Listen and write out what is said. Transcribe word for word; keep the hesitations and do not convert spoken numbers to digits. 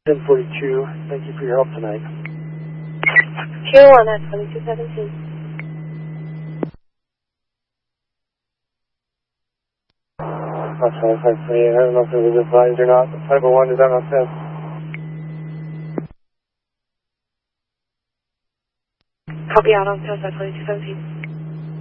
ten forty-two, thank you for your help tonight. Kilo one at twenty-two seventeen. That's five five twenty-eight, I don't know if it was advised or not, but five oh one, does that make sense? Copy out on Tesla twenty-two seventeen.